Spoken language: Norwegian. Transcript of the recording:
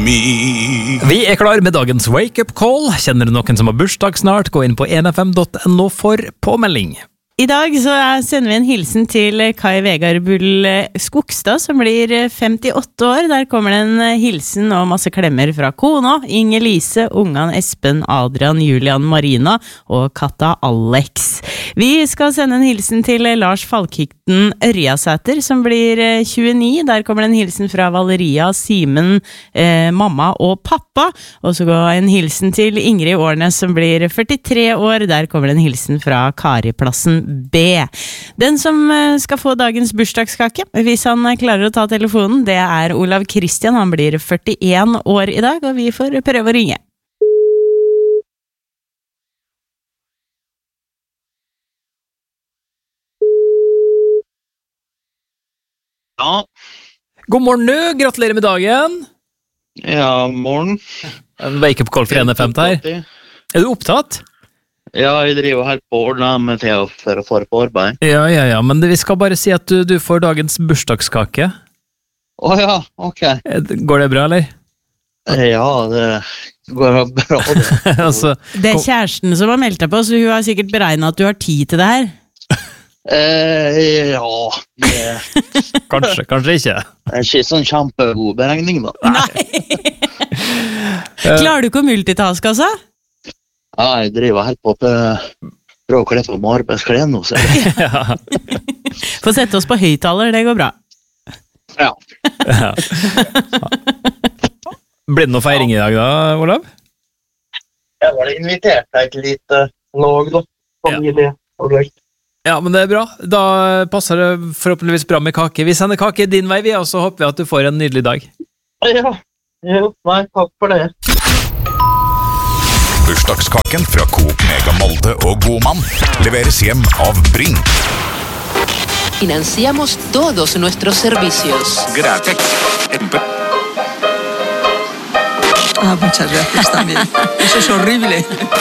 me. Vi klar med dagens wake-up call. Kjenner du noen som har bursdag snart? Gå inn på 1fm.no for påmelding. I dag så sender vi en hilsen til Kai Vegard Bull Skogstad, som blir 58 år. Der kommer det en hilsen og masse klemmer fra kona, Inge Lise, ungene Espen, Adrian, Julian, Marina og katta Alex. Vi skal sende en hilsen til Lars Falkikten Ørjasæter, som blir 29. Der kommer det en hilsen fra Valeria, Simen, mamma og pappa. Og så går en hilsen til Ingrid Årnes, som blir 43 år. Der kommer det en hilsen fra Kariplassen B. Den som skal få dagens bursdagskake, hvis han klarer å ta telefonen, det er Olav Kristian. Han blir 41 år i dag, og vi får prøve å ringe. Ja. God morgen du, gratulerer med dagen. Ja, morgen. En wake-up call fra 1FM her. Er du opptatt? Ja, jeg driver her på ordene med til for å få på arbeid. Ja, men vi skal bare si at du får dagens bursdagskake. Ja, ok. Går det bra, eller? Ja, det går bra. Altså, det er kjæresten som har meldt deg på, så hun har sikkert beregnet at du har tid til det her. Ja, kanskje ikke. Det er ikke sånn kjempegod beregning da. Nei. Klarer du ikke å multitaske, altså? Ja, jeg driver her på prøve å kle på med arbeidsklær nå, så Ja. Få sette oss på høyttaler, det går bra. ja. Blir det noe feiring i dag da, Olav? Jeg var invitert til et lite lag da, familie og løgt. Ja, men det er bra. Da passer det forhåpentligvis bra med kake. Vi sender kake din vei, og så håper vi at du får en nydelig dag. Ja, nei, takk for det. Bursdagskaken fra Coop Mega Molde og Godmann leveres hjem av Bring. Financiamos todos nuestros servicios. Gratis. Muchas gracias también. Eso es horrible.